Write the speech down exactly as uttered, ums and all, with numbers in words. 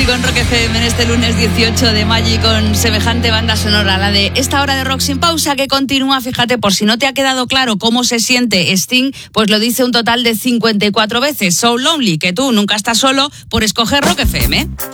contigo en Rock F M en este lunes dieciocho de mayo y con semejante banda sonora, la de esta hora de Rock Sin Pausa que continúa. Fíjate, por si no te ha quedado claro cómo se siente Sting, pues lo dice un total de cincuenta y cuatro veces. So Lonely, que tú nunca estás solo por escoger Rock F M.